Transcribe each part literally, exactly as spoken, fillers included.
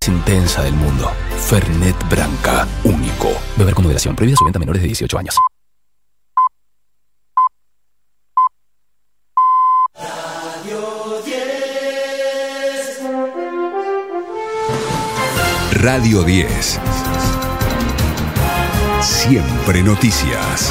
intensa del mundo. Fernet Branca, único. Beber con moderación. Prohibida su venta a menores de dieciocho años. Radio diez. Siempre noticias.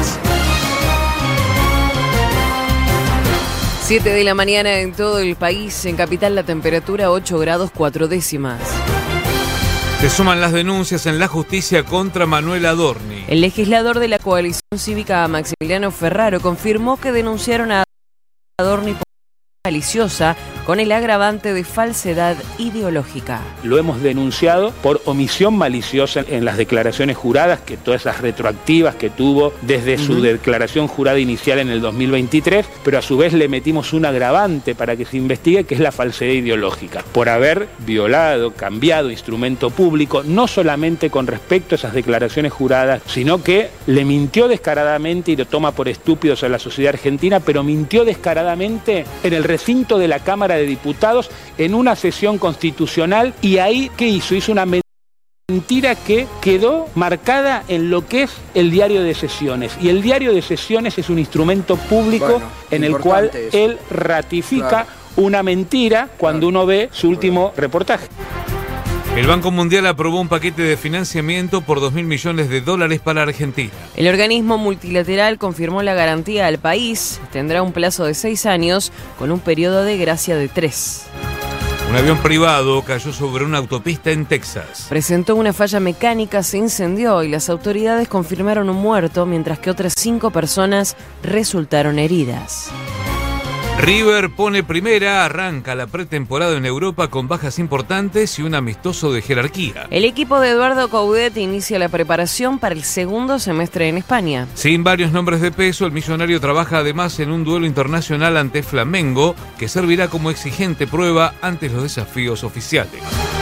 siete de la mañana en todo el país. En Capital la temperatura ocho grados cuatro décimas. Se suman las denuncias en la justicia contra Manuel Adorni. El legislador de la coalición cívica Maximiliano Ferraro confirmó que denunciaron a Adorni por maliciosa con el agravante de falsedad ideológica. Lo hemos denunciado por omisión maliciosa en las declaraciones juradas, que todas esas retroactivas que tuvo desde uh-huh. su declaración jurada inicial en el dos mil veintitrés, pero a su vez le metimos un agravante para que se investigue, que es la falsedad ideológica, por haber violado, cambiado instrumento público, no solamente con respecto a esas declaraciones juradas, sino que le mintió descaradamente y lo toma por estúpidos a la sociedad argentina, pero mintió descaradamente en el recinto de la Cámara de Diputados en una sesión constitucional. Y ahí, ¿qué hizo? Hizo una mentira que quedó marcada en lo que es el diario de sesiones. Y el diario de sesiones es un instrumento público bueno, en el cual eso. él ratifica claro. una mentira cuando claro. uno ve su último claro. reportaje. El Banco Mundial aprobó un paquete de financiamiento por dos mil millones de dólares para Argentina. El organismo multilateral confirmó la garantía al país. Tendrá un plazo de seis años con un periodo de gracia de tres. Un avión privado cayó sobre una autopista en Texas. Presentó una falla mecánica, se incendió y las autoridades confirmaron un muerto, mientras que otras cinco personas resultaron heridas. River pone primera, arranca la pretemporada en Europa con bajas importantes y un amistoso de jerarquía. El equipo de Eduardo Coudet inicia la preparación para el segundo semestre en España. Sin varios nombres de peso, el millonario trabaja además en un duelo internacional ante Flamengo, que servirá como exigente prueba ante los desafíos oficiales.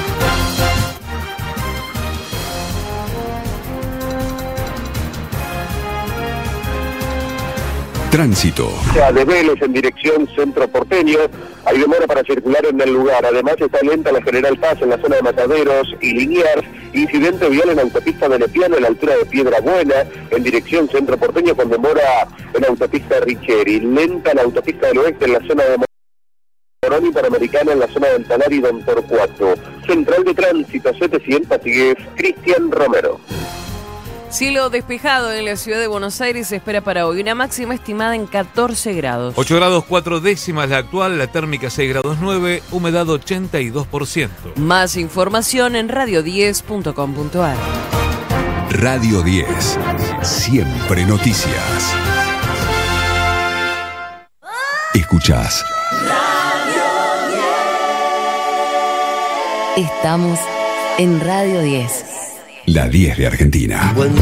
Tránsito. De Vélez en dirección centro porteño, hay demora para circular en el lugar. Además está lenta la General Paz en la zona de Mataderos y Liniers. Incidente vial en autopista Venetiano a la altura de Piedra Buena en dirección centro porteño con demora en autopista Richeri. Lenta la autopista del oeste en la zona de Morón y Panamericana en la zona del Talar y Don Torcuato. Central de Tránsito setecientos, sigue Cristian Romero. Cielo despejado en la ciudad de Buenos Aires se espera para hoy. Una máxima estimada en catorce grados. ocho grados cuatro décimas la actual, la térmica seis grados nueve, humedad ochenta y dos por ciento. Más información en radio diez punto com punto a r. Radio diez. Siempre noticias. Escuchás. Radio diez. Estamos en Radio diez. La diez de Argentina.